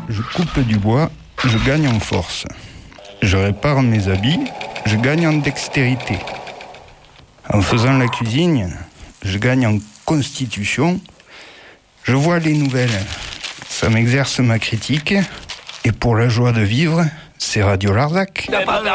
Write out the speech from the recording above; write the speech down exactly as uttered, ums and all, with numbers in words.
Je coupe du bois, je gagne en force. Je répare mes habits, je gagne en dextérité. En faisant la cuisine, je gagne en constitution. Je vois les nouvelles, ça m'exerce ma critique. Et pour la joie de vivre, c'est Radio Larzac.